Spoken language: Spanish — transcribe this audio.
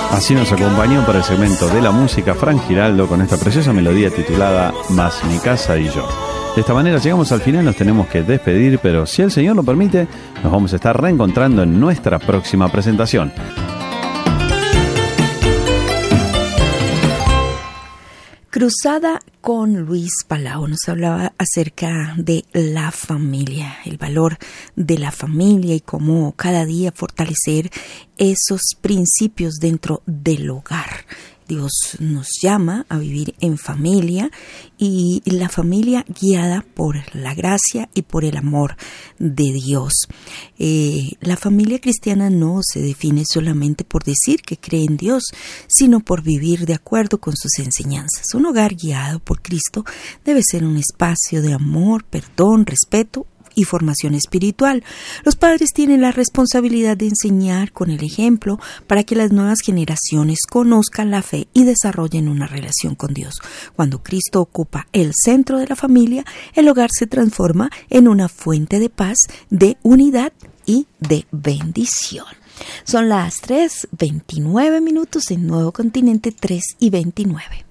Así nos acompañó para el segmento de la música Fran Giraldo con esta preciosa melodía titulada Más mi casa y yo. De esta manera llegamos al final, nos tenemos que despedir, pero si el Señor lo permite, nos vamos a estar reencontrando en nuestra próxima presentación. Cruzada con Luis Palau nos hablaba acerca de la familia, el valor de la familia y cómo cada día fortalecer esos principios dentro del hogar. Dios nos llama a vivir en familia y la familia guiada por la gracia y por el amor de Dios. La familia cristiana no se define solamente por decir que cree en Dios, sino por vivir de acuerdo con sus enseñanzas. Un hogar guiado por Cristo debe ser un espacio de amor, perdón, respeto y formación espiritual. Los padres tienen la responsabilidad de enseñar con el ejemplo para que las nuevas generaciones conozcan la fe y desarrollen una relación con Dios. Cuando Cristo ocupa el centro de la familia, el hogar se transforma en una fuente de paz, de unidad y de bendición. Son las 3:29 en Nuevo Continente, 3:29.